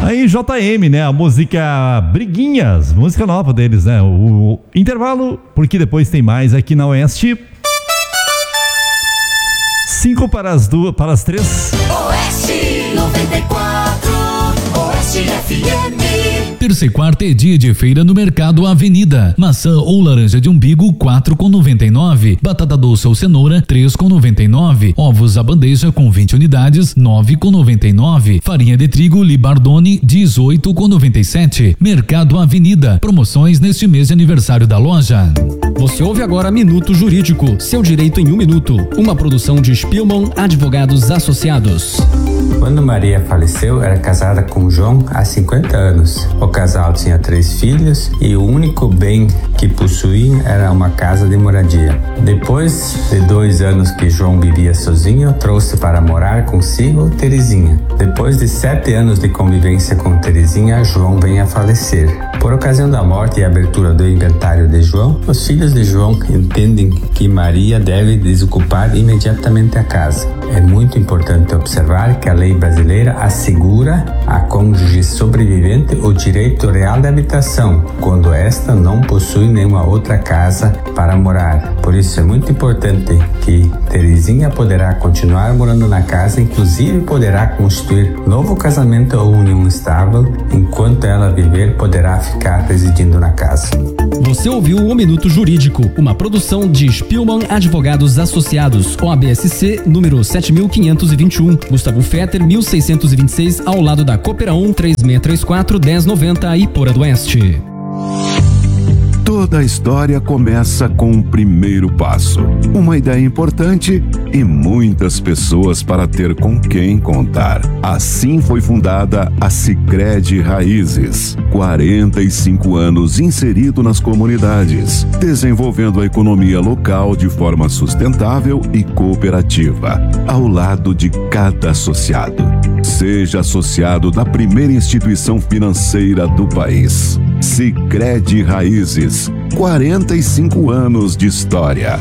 Aí JM, né? A música Briguinhas, música nova deles, né? O intervalo, porque depois tem mais aqui na Oeste. 5 para as 3. Oeste 94, Oeste FM. Terça e quarta é dia de feira no Mercado Avenida. Maçã ou laranja de umbigo, 4,99. Batata doce ou cenoura, 3,99. Ovos à bandeja com 20 unidades, 9,99. Farinha de trigo Libardone, 18,97. Mercado Avenida. Promoções neste mês de aniversário da loja. Você ouve agora Minuto Jurídico, seu direito em 1 minuto. Uma produção de Spielmann Advogados Associados. Quando Maria faleceu, era casada com João há 50 anos. O casal tinha 3 filhos e o único bem que possuíam era uma casa de moradia. Depois de 2 anos que João vivia sozinho, trouxe para morar consigo Terezinha. Depois de 7 anos de convivência com Terezinha, João vem a falecer. Por ocasião da morte e abertura do inventário de João, os filhos de João entendem que Maria deve desocupar imediatamente a casa. É muito importante observar que a lei brasileira assegura à cônjuge sobrevivente o direito real de habitação, quando esta não possui nenhuma outra casa para morar. Por isso é muito importante que Terezinha poderá continuar morando na casa, inclusive poderá constituir novo casamento ou união estável. Enquanto ela viver, poderá ficar residindo na casa. Você ouviu o Minuto Jurídico, uma produção de Spielmann Advogados Associados, OABSC número 7521, Gustavo Fetter 1626, ao lado da Coopera 1 3634 1090 Ipora do Oeste. Toda a história começa com um primeiro passo, uma ideia importante e muitas pessoas para ter com quem contar. Assim foi fundada a Sicredi Raízes. 45 anos inserido nas comunidades, desenvolvendo a economia local de forma sustentável e cooperativa, ao lado de cada associado. Seja associado da primeira instituição financeira do país. Sicredi Raízes, 45 anos de história.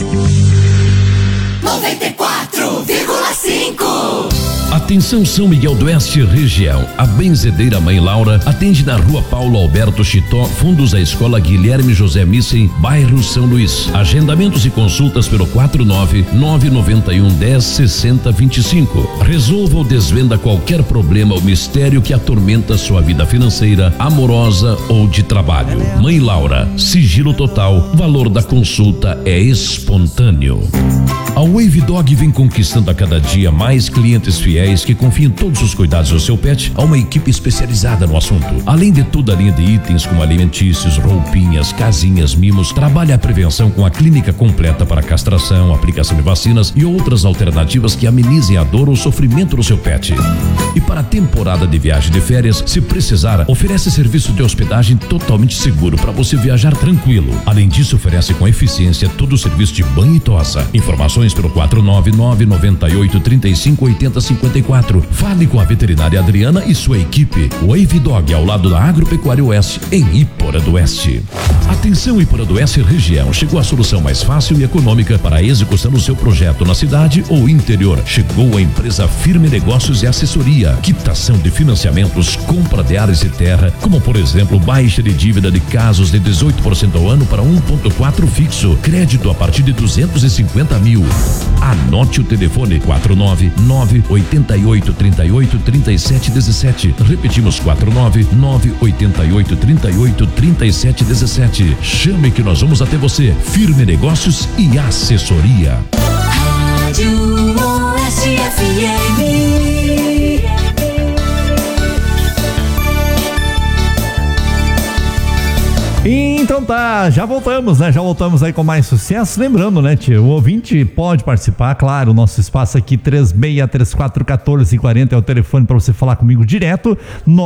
94,5. Atenção São Miguel do Oeste região. A Benzedeira Mãe Laura atende na Rua Paulo Alberto Chitó, fundos à Escola Guilherme José Missen, bairro São Luís. Agendamentos e consultas pelo 49991106025. Resolva ou desvenda qualquer problema ou mistério que atormenta sua vida financeira, amorosa ou de trabalho. Mãe Laura, sigilo total, valor da consulta é espontâneo. A Wave Dog vem conquistando a cada dia mais clientes fiéis que confiam todos os cuidados do seu pet a uma equipe especializada no assunto. Além de toda a linha de itens como alimentícios, roupinhas, casinhas, mimos, trabalha a prevenção com a clínica completa para castração, aplicação de vacinas e outras alternativas que amenizem a dor ou sofrimento do seu pet. E para a temporada de viagem de férias, se precisar, oferece serviço de hospedagem totalmente seguro para você viajar tranquilo. Além disso, oferece com eficiência todo o serviço de banho e tosa. Informações pelo 499-9835-8054. Fale com a veterinária Adriana e sua equipe. Wave Dog, ao lado da Agropecuária Oeste, em Ipora do Oeste. Atenção Ipora do Oeste região, chegou a solução mais fácil e econômica para a execução do seu projeto na cidade ou interior. Chegou a empresa Firme Negócios e Assessoria, quitação de financiamentos, compra de áreas de terra, como por exemplo, baixa de dívida de casos de 18% ao ano para 1,4 fixo, crédito a partir de 250 mil. Anote o telefone 499-8838-3717. Repetimos 499-8838-3717. Chame que nós vamos até você. Firme Negócios e Assessoria. Rádio Oeste FM. Então tá, já voltamos, né? Já voltamos aí com mais sucesso. Lembrando, né, tio, o ouvinte pode participar, claro, o nosso espaço aqui 36341440 é o telefone para você falar comigo direto,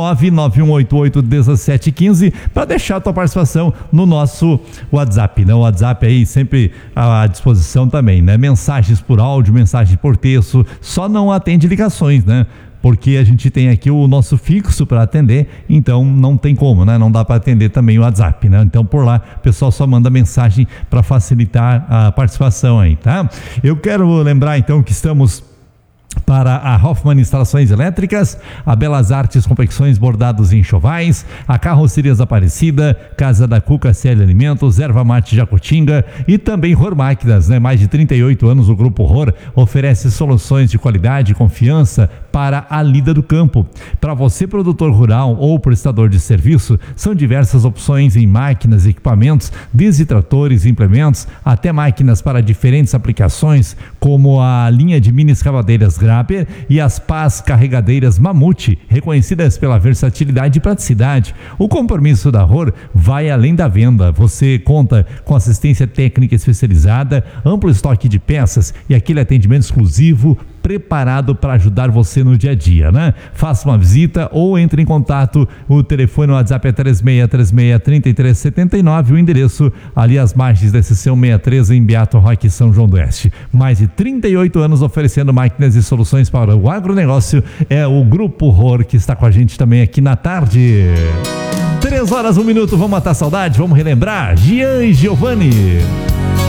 991881715, para deixar a tua participação no nosso WhatsApp, né? O WhatsApp aí sempre à disposição também, né? Mensagens por áudio, mensagem por texto, só não atende ligações, né? Porque a gente tem aqui o nosso fixo para atender, então não tem como, né? Não dá para atender também o WhatsApp, né? Então por lá o pessoal só manda mensagem para facilitar a participação aí, tá? Eu quero lembrar então que estamos para a Hoffman Instalações Elétricas, a Belas Artes Confecções Bordados e Enxovais, a Carrocerias Aparecida, Casa da Cuca CL Alimentos, Erva Mate Jacutinga e também Ror Máquinas, né? Mais de 38 anos o Grupo Ror oferece soluções de qualidade e confiança para a lida do campo. Para você, produtor rural ou prestador de serviço, são diversas opções em máquinas e equipamentos, desde tratores e implementos até máquinas para diferentes aplicações, como a linha de mini escavadeiras Grapper e as pás carregadeiras Mamute, reconhecidas pela versatilidade e praticidade. O compromisso da Ror vai além da venda. Você conta com assistência técnica especializada, amplo estoque de peças e aquele atendimento exclusivo preparado para ajudar você no dia a dia, né? Faça uma visita ou entre em contato. O telefone no WhatsApp é 3636-3379. O endereço ali às margens da SC 163 em Beato Roque, São João do Oeste. Mais de 38 anos oferecendo máquinas e soluções para o agronegócio. É o Grupo Ror que está com a gente também aqui na tarde. 3 horas, 1 minuto. Vamos matar a saudade, vamos relembrar. Gian e Giovanni.